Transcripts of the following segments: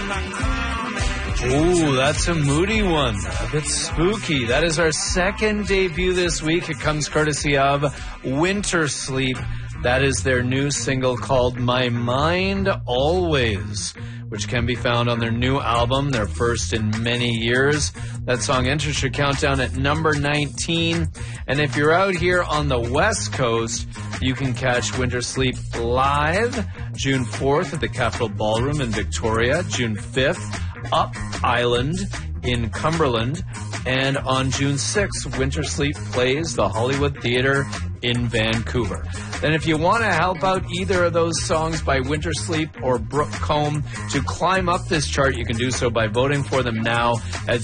Ooh, that's a moody one. A bit spooky. That is our second debut this week. It comes courtesy of Winter Sleep. That is their new single called My Mind Always, which can be found on their new album, their first in many years. That song enters your countdown at number 19. And if you're out here on the West Coast, you can catch Winter Sleep live June 4th at the Capitol Ballroom in Victoria, June 5th, Up Island in Cumberland, and on June 6th, Winter Sleep plays the Hollywood Theatre in Vancouver. Then if you want to help out either of those songs by Winter Sleep or Brooke Combe to climb up this chart, you can do so by voting for them now at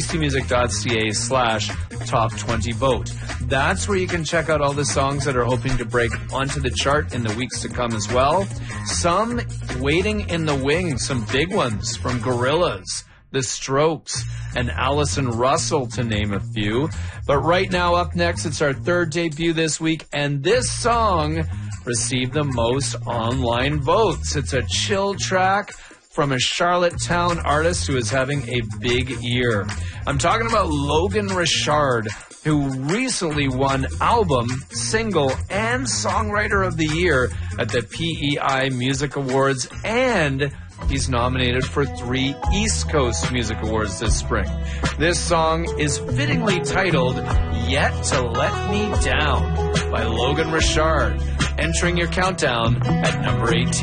cbcmusic.ca/top20vote. That's where you can check out all the songs that are hoping to break onto the chart in the weeks to come as well. Some waiting in the wings, some big ones from Gorillaz, The Strokes, and Allison Russell, to name a few. But right now, up next, it's our third debut this week, and this song received the most online votes. It's a chill track from a Charlottetown artist who is having a big year. I'm talking about Logan Richard, who recently won Album, Single, and Songwriter of the Year at the PEI Music Awards, and he's nominated for 3 East Coast Music Awards this spring. This song is fittingly titled Yet to Let Me Down by Logan Richard, entering your countdown at number 18.